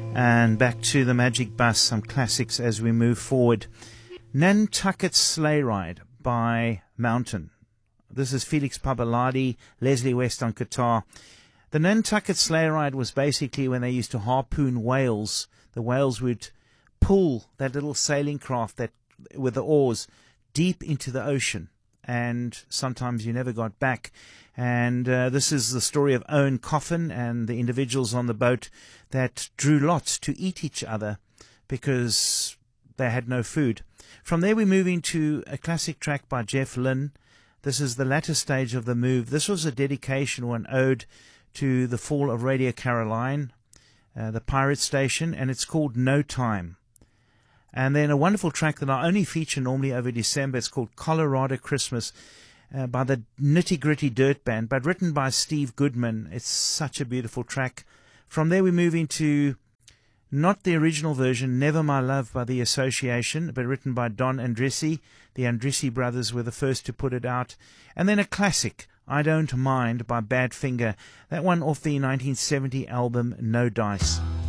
And back to the Magic Bus, some classics as we move forward. Nantucket Sleigh Ride by Mountain. This is Felix Pabaladi, Leslie West on guitar. The Nantucket Sleigh Ride was basically when they used to harpoon whales. The whales would pull that little sailing craft that with the oars deep into the ocean, and sometimes you never got back. And this is the story of Owen Coffin and the individuals on the boat that drew lots to eat each other because they had no food. From there we move into a classic track by Jeff Lynne. This is the latter stage of the move. This was a dedication or an ode to the fall of Radio Caroline, the pirate station, and it's called No Time. And then a wonderful track that I only feature normally over December. It's called Colorado Christmas by the Nitty Gritty Dirt Band, but written by Steve Goodman. It's such a beautiful track. From there we move into not the original version, Never My Love by The Association, but written by Don Andresi. The Andresi brothers were the first to put it out. And then a classic, I Don't Mind by Badfinger. That one off the 1970 album No Dice.